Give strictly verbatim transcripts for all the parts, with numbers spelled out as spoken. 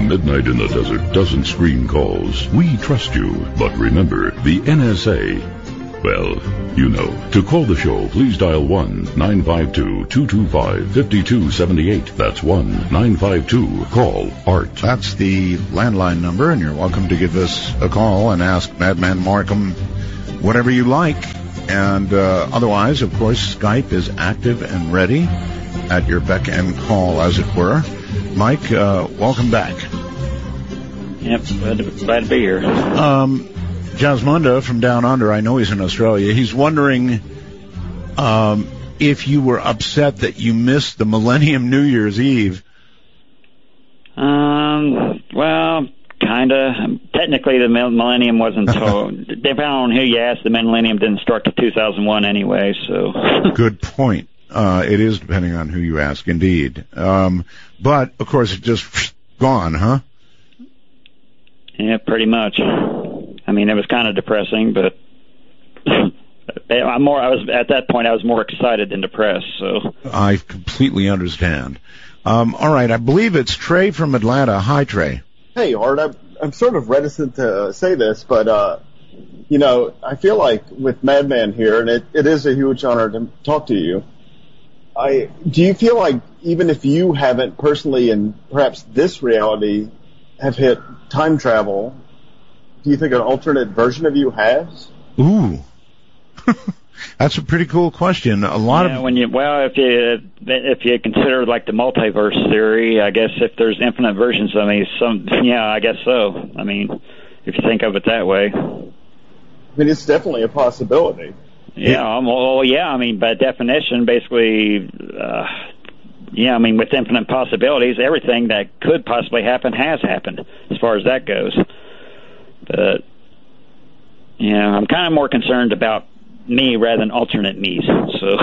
Midnight in the Desert doesn't screen calls. We trust you. But remember, the N S A, well, you know. To call the show, please dial one nine five two, two two five, five two seven eight. That's one nine five two, call ART. That's the landline number, and you're welcome to give us a call and ask Madman Markham whatever you like. And uh, otherwise, of course, Skype is active and ready at your beck and call, as it were. Mike, uh, welcome back. Yep, glad to, glad to be here. Um, Jasmunda from Down Under, I know he's in Australia. He's wondering um, if you were upset that you missed the Millennium New Year's Eve. Um, well, kind of. Technically, the Millennium wasn't so... Depending on who you ask, the Millennium didn't start till two thousand one anyway, so... Good point. Uh, it is depending on who you ask, indeed. Um, but, of course, it's just gone, huh? Yeah, pretty much. I mean, it was kind of depressing, but I'm more. I was at that point. I was more excited than depressed. So I completely understand. Um, all right, I believe it's Trey from Atlanta. Hi, Trey. Hey, Art. I'm, I'm sort of reticent to uh, say this, but uh, you know, I feel like with Madman here, and it, it is a huge honor to talk to you. I do you feel like even if you haven't personally, in perhaps this reality, have hit time travel, do you think an alternate version of you has? Ooh, that's a pretty cool question. A lot yeah, of when you well, if you if you consider like the multiverse theory, I guess if there's infinite versions of me, some yeah, I guess so. I mean, if you think of it that way. I mean, it's definitely a possibility. Yeah, um, well, yeah. I mean, by definition, basically, uh, yeah. I mean, with infinite possibilities, everything that could possibly happen has happened, as far as that goes. But yeah, I'm kind of more concerned about me rather than alternate me's. So,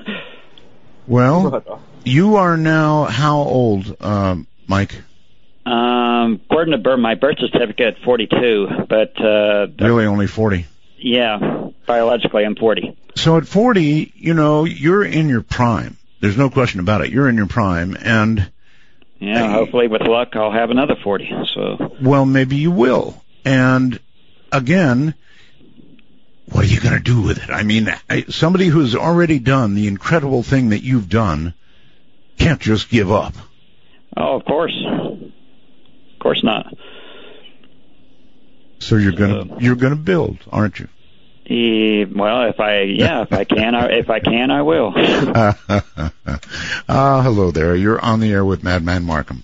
well, you are now how old, um, Mike? Um, according to birth, my birth certificate, forty-two, but uh, really only forty. Yeah, biologically, I'm forty. So at forty, you know, you're in your prime. There's no question about it. You're in your prime, and yeah, uh, hopefully with luck, I'll have another forty. So, well, maybe you will. And again, what are you going to do with it? I mean, I, somebody who's already done the incredible thing that you've done can't just give up. Oh, of course, of course not. So you're gonna you're gonna build, aren't you? Uh, well, if I yeah, if I can, I, if I can, I will. Ah, uh, hello there. You're on the air with Madman Markham.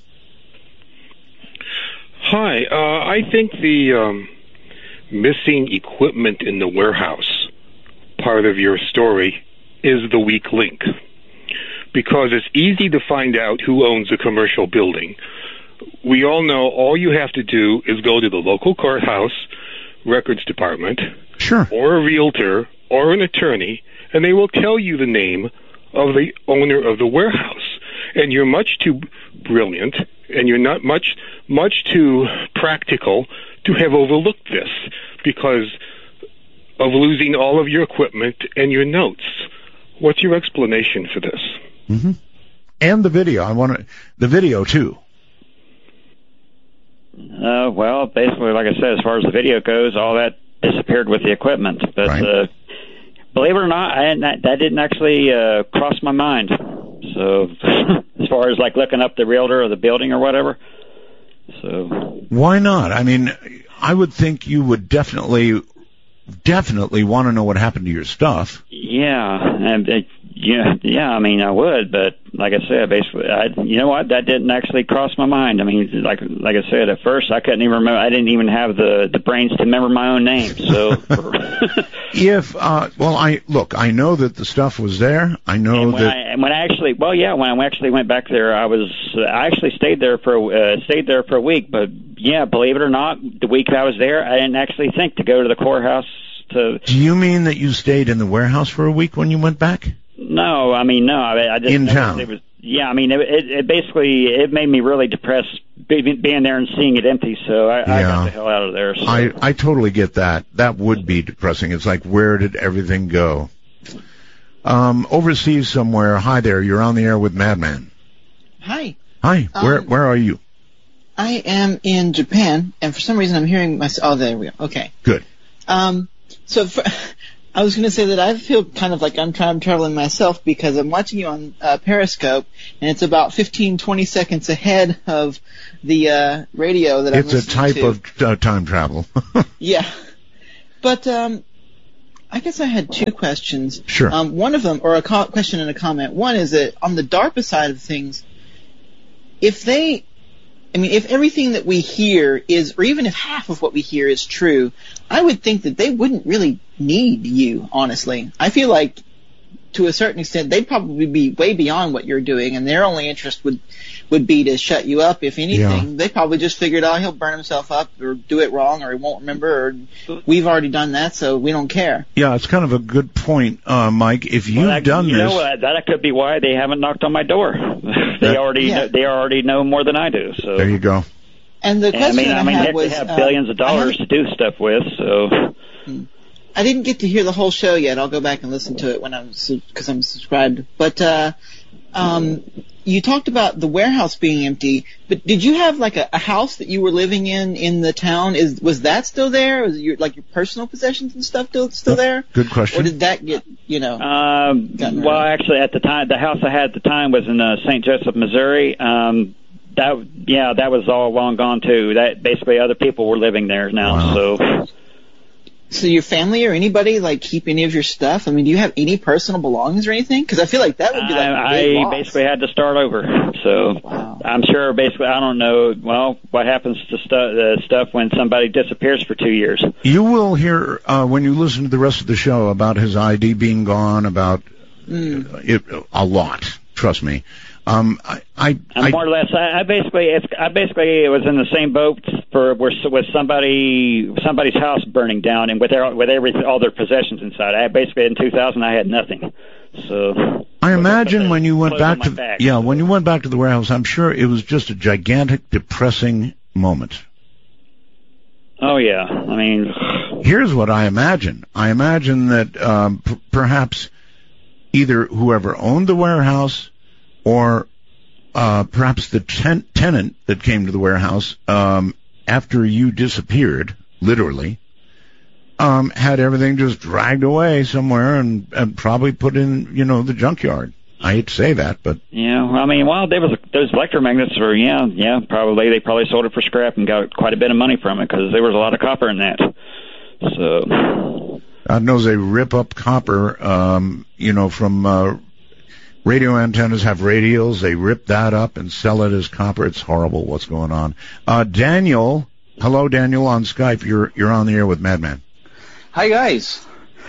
Hi. Uh, I think the um, missing equipment in the warehouse part of your story is the weak link, because it's easy to find out who owns a commercial building. We all know all you have to do is go to the local courthouse records department, sure, or a realtor or an attorney, and they will tell you the name of the owner of the warehouse. And you're much too brilliant, and you're not much much too practical to have overlooked this because of losing all of your equipment and your notes. What's your explanation for this? Mm-hmm. And the video. I want to, the video too. Uh, well, basically, like I said, as far as the video goes, all that disappeared with the equipment. But right. uh, believe it or not, I, that, that didn't actually uh, cross my mind. So as far as like looking up the realtor or the building or whatever. So why not? I mean, I would think you would definitely, definitely want to know what happened to your stuff. Yeah, and it, yeah, yeah. I mean, I would, but like I said, basically, I, you know what? That didn't actually cross my mind. I mean, like like I said, at first, I couldn't even remember. I didn't even have the, the brains to remember my own name. So, if uh, well, I look, I know that the stuff was there. I know and when that. I, and when I actually, well, yeah, when I actually went back there, I was, I actually stayed there for uh, stayed there for a week. But yeah, believe it or not, the week I was there, I didn't actually think to go to the courthouse. To, Do you mean that you stayed in the warehouse for a week when you went back? No, I mean, no. I, I just in town. It was, yeah, I mean, it, it, it basically it made me really depressed being there and seeing it empty. So I, yeah. I got the hell out of there. So. I I totally get that. That would be depressing. It's like, where did everything go? Um, overseas somewhere. Hi there. You're on the air with Madman. Hi. Hi. Um, where where are you? I am in Japan, and for some reason I'm hearing myself. Oh, there we go. Okay. Good. Um, so for, I was going to say that I feel kind of like I'm time traveling myself because I'm watching you on uh, Periscope, and it's about fifteen, twenty seconds ahead of the uh, radio that I'm listening to. It's a type to. of uh, time travel. Yeah. But um, I guess I had two questions. Sure. Um, one of them, or a co- question and a comment. One is that on the DARPA side of things, if they, I mean, if everything that we hear is, or even if half of what we hear is true, I would think that they wouldn't really need you, honestly. I feel like, to a certain extent, they'd probably be way beyond what you're doing, and their only interest would would be to shut you up, if anything. Yeah. They probably just figured, oh, he'll burn himself up, or do it wrong, or he won't remember, or we've already done that, so we don't care. Yeah, it's kind of a good point, uh, Mike. If you've well, that, done you this... know, uh, that could be why they haven't knocked on my door. they that, already yeah. know, they already know more than I do. So there you go. And the question and, I mean, I, I mean, had was... they have uh, billions of dollars to do stuff with, so... I didn't get to hear the whole show yet. I'll go back and listen to it when I'm because I'm subscribed. But uh, um, you talked about the warehouse being empty. But did you have like a, a house that you were living in in the town? Is was that still there? Was your like your personal possessions and stuff still still there? Good question. Or did that get you know? Um, well, actually, at the time, the house I had at the time was in uh, Saint Joseph, Missouri. Um, that yeah, that was all long gone too. That basically other people were living there now. Wow. So. So your family or anybody like keep any of your stuff? I mean, do you have any personal belongings or anything? Because I feel like that would be like I, a big I loss. basically had to start over. So wow. I'm sure basically I don't know. Well, what happens to stu- uh, stuff when somebody disappears for two years? You will hear uh, when you listen to the rest of the show about his I D being gone, about mm. uh, it, a lot. Trust me. Um, I, I, I more or less, I, I basically, it's, I basically was in the same boat for with somebody, somebody's house burning down, and with their, with every, all their possessions inside. I basically in two thousand, I had nothing. So I imagine when you went back to, back, yeah, so. when you went back to the warehouse, I'm sure it was just a gigantic, depressing moment. Oh yeah, I mean, here's what I imagine. I imagine that um, p- perhaps either whoever owned the warehouse, or uh, perhaps the ten- tenant that came to the warehouse um, after you disappeared, literally, um, had everything just dragged away somewhere and, and probably put in, you know, the junkyard. I hate to say that, but yeah, I mean, well, there was those electromagnets were, yeah, yeah, probably they probably sold it for scrap and got quite a bit of money from it because there was a lot of copper in that. So God knows they rip up copper, um, you know, from. Uh, Radio antennas have radials. They rip that up and sell it as copper. It's horrible what's going on. Uh, Daniel, hello, Daniel, on Skype. You're you're on the air with Madman. Hi, guys.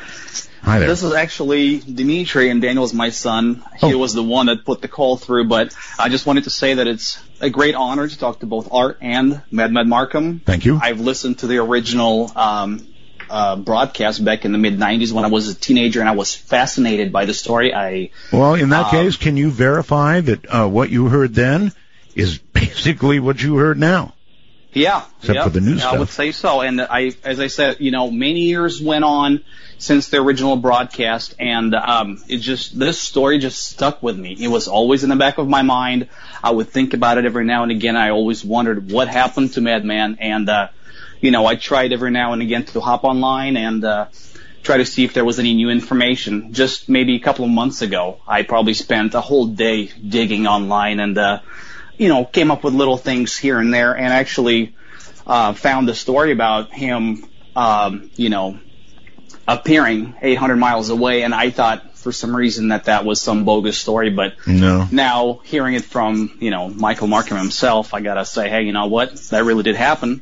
Hi there. This is actually Dimitri, and Daniel's my son. He oh. was the one that put the call through, but I just wanted to say that it's a great honor to talk to both Art and Madman Markham. Thank you. I've listened to the original um, uh, broadcast back in the mid nineties when I was a teenager, and I was fascinated by the story. I Well, in that uh, case, can you verify that uh, what you heard then is basically what you heard now? Yeah. Except yep, for the new I stuff. would say so. And I, as I said, you know, many years went on since the original broadcast, and um, it just this story just stuck with me. It was always in the back of my mind. I would think about it every now and again. I always wondered what happened to Madman, and uh, you know, I tried every now and again to hop online and uh, try to see if there was any new information. Just maybe a couple of months ago, I probably spent a whole day digging online and, uh, you know, came up with little things here and there, and actually uh, found a story about him, um, you know, appearing eight hundred miles away, and I thought for some reason that that was some bogus story, but no. Now hearing it from, you know, Michael Markham himself, I gotta say, hey, you know what, that really did happen.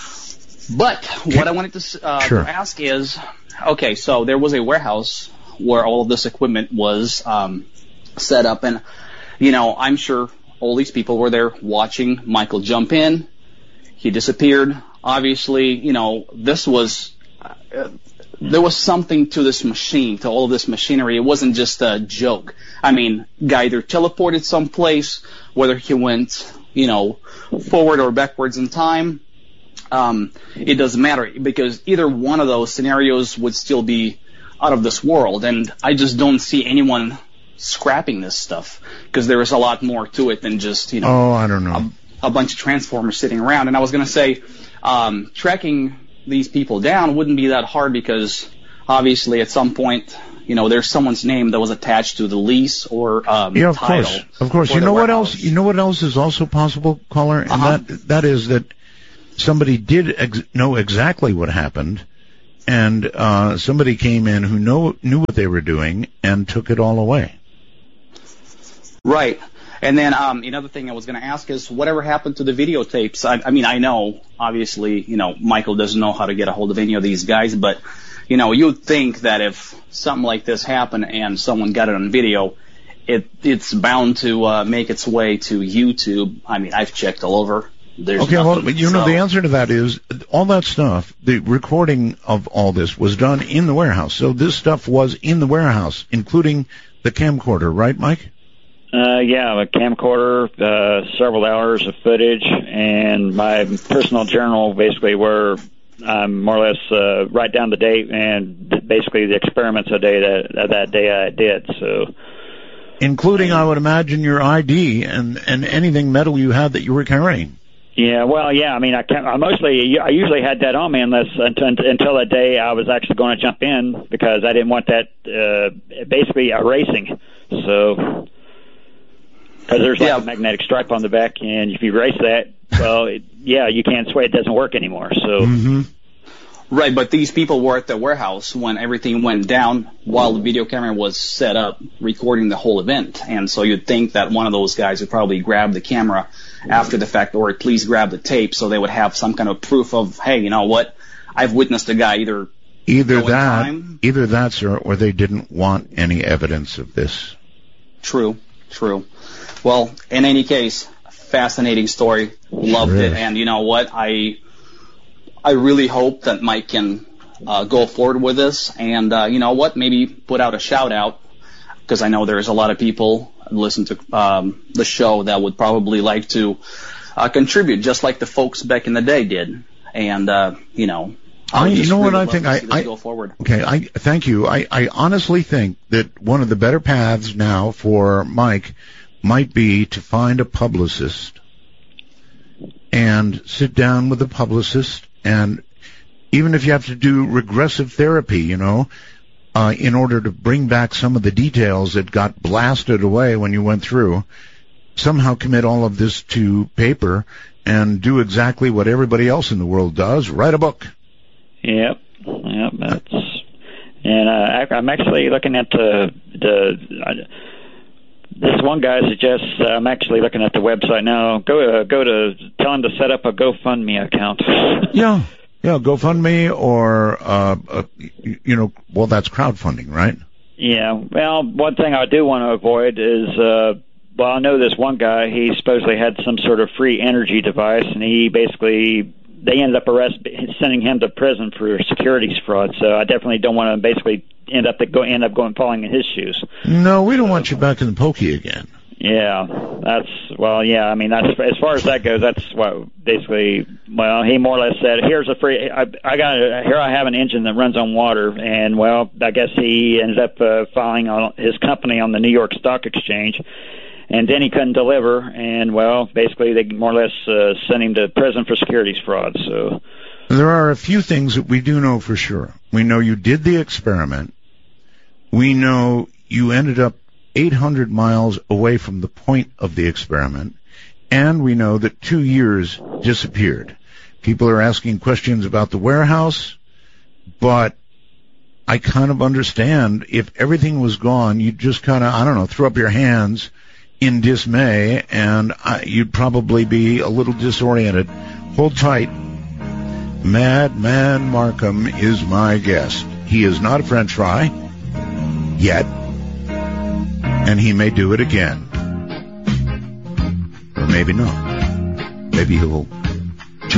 But what I wanted to, uh, sure. to ask is, okay, so there was a warehouse where all of this equipment was um, set up, and, you know, I'm sure all these people were there watching Michael jump in. He disappeared. Obviously, you know, this was, uh, there was something to this machine, to all of this machinery. It wasn't just a joke. I mean, guy either teleported someplace, whether he went, you know, forward or backwards in time. Um, it doesn't matter, because either one of those scenarios would still be out of this world, and I just don't see anyone scrapping this stuff, because there is a lot more to it than just, you know, oh, I don't know. a a bunch of Transformers sitting around. And I was going to say, um, tracking these people down wouldn't be that hard because obviously at some point, you know, there's someone's name that was attached to the lease or um, yeah, of title. course, of course. You know what else? You know what else is also possible, caller, and uh-huh. that that is that somebody did ex- know exactly what happened, and uh, somebody came in who know, knew what they were doing and took it all away. Right. And then um, another thing I was going to ask is whatever happened to the videotapes? I, I mean, I know, obviously, you know, Michael doesn't know how to get a hold of any of these guys, but, you know, you'd think that if something like this happened and someone got it on video, it it's bound to uh, make its way to YouTube. I mean, I've checked all over. There's okay, nothing, well, you so. know, the answer to that is all that stuff, the recording of all this was done in the warehouse. So this stuff was in the warehouse, including the camcorder, right, Mike? Uh, yeah, a camcorder, uh, several hours of footage, and my personal journal, basically, where I more or less uh, write down the date and basically the experiments a day that that day I did. So, including, I would imagine, your I D and and anything metal you had that you were carrying. Yeah, well, yeah. I mean, I, can't, I mostly, I usually had that on me unless until, until that day I was actually going to jump in because I didn't want that uh, basically erasing. So. Because there's like yeah. a magnetic stripe on the back, and if you erase that, well, it, yeah, you can't swear it doesn't work anymore. So, mm-hmm. Right, but these people were at the warehouse when everything went down while the video camera was set up, recording the whole event. And so you'd think that one of those guys would probably grab the camera after the fact, or at least grab the tape, so they would have some kind of proof of, hey, you know what, I've witnessed a guy either either that, time. either that, sir, or they didn't want any evidence of this. True, true. Well, in any case, fascinating story. Loved sure it. And you know what? I I really hope that Mike can uh, go forward with this. And uh, you know what? Maybe put out a shout out, because I know there's a lot of people who listen to um, the show that would probably like to uh, contribute, just like the folks back in the day did. And, uh, you know, I, you know really what I think? I, I go forward. Okay, I thank you. I, I honestly think that one of the better paths now for Mike might be to find a publicist and sit down with a publicist, and even if you have to do regressive therapy, you know, uh, in order to bring back some of the details that got blasted away when you went through, somehow commit all of this to paper and do exactly what everybody else in the world does, write a book. Yep, yep, that's, and uh, I'm actually looking at the, the uh, this one guy suggests, uh, I'm actually looking at the website now, go uh, go to, tell him to set up a GoFundMe account. yeah, yeah, GoFundMe or, uh, uh, you know, well, that's crowdfunding, right? Yeah, well, one thing I do want to avoid is, uh, well, I know this one guy, he supposedly had some sort of free energy device, and he basically, they ended up arrest, sending him to prison for securities fraud, so I definitely don't want to basically end up go end up going falling in his shoes. No, we don't want you back in the pokey again. Yeah, that's, well, yeah, I mean, that's, as far as that goes, that's what, basically, well, he more or less said, here's a free, I, I got, a, here I have an engine that runs on water, and, well, I guess he ended up uh, filing on his company on the New York Stock Exchange, and then he couldn't deliver, and, well, basically they more or less uh, sent him to prison for securities fraud, so. There are a few things that we do know for sure. We know you did the experiment. We know you ended up eight hundred miles away from the point of the experiment, and we know that two years disappeared. People are asking questions about the warehouse, but I kind of understand if everything was gone, you'd just kind of, I don't know, throw up your hands in dismay, and I, you'd probably be a little disoriented. Hold tight. Madman Marcum is my guest. He is not a French fry yet, and he may do it again. Or maybe not. Maybe he'll